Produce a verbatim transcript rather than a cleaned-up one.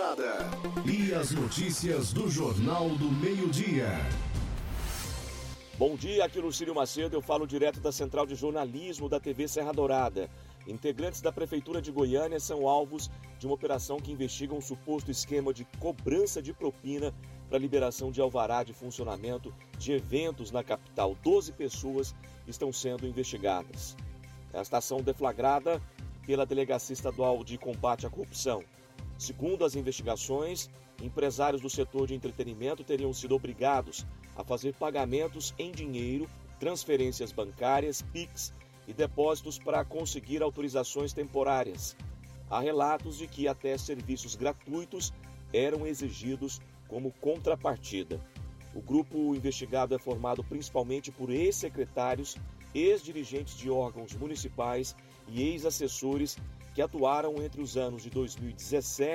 Dourada. E as notícias do Jornal do Meio-Dia. Bom dia, aqui no Círio Macedo, eu falo direto da Central de Jornalismo da T V Serra Dourada. Integrantes da Prefeitura de Goiânia são alvos de uma operação que investiga um suposto esquema de cobrança de propina para liberação de alvará de funcionamento de eventos na capital. Doze pessoas estão sendo investigadas. Esta ação deflagrada pela Delegacia Estadual de Combate à Corrupção. Segundo as investigações, empresários do setor de entretenimento teriam sido obrigados a fazer pagamentos em dinheiro, transferências bancárias, Pix e depósitos para conseguir autorizações temporárias. Há relatos de que até serviços gratuitos eram exigidos como contrapartida. O grupo investigado é formado principalmente por ex-secretários, ex-dirigentes de órgãos municipais e ex-assessores que atuaram entre os anos de dois mil e dezessete